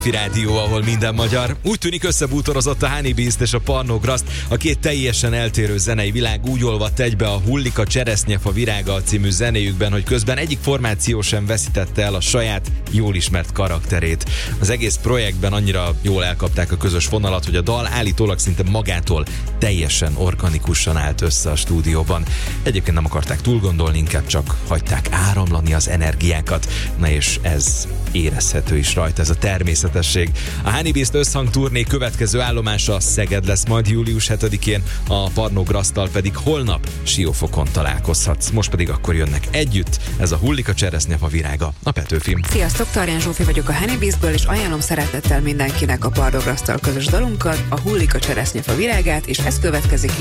Rádió, ahol minden magyar. Úgy tűnik összebútorozott a Honey Beast és a Parnograszt. A két teljesen eltérő zenei világ úgy olvadt egybe a Hullik a cseresznyefa virága című zenéjükben, hogy közben egyik formáció sem veszítette el a saját, jól ismert karakterét. Az egész projektben annyira jól elkapták a közös vonalat, hogy a dal állítólag szinte magától teljesen organikusan állt össze a stúdióban. Egyébként nem akarták túlgondolni, inkább csak hagyták áramlani az energiákat. Na és ez érezhető is rajta, ez a természetesség. A Honey Beast összhangturné következő állomása Szeged lesz majd július 7-én, a Parnograszttal pedig holnap Siófokon találkozhatsz. Most pedig akkor jönnek együtt, ez a Hullik a cseresznyefa virága, a Petőfi. Sziasztok, Tarján Zsófi vagyok a Honey Beastből, és ajánlom szeretettel mindenkinek a Parnograszttal közös dalunkat, a Hullik a cseresznyefa virágát, és ez következik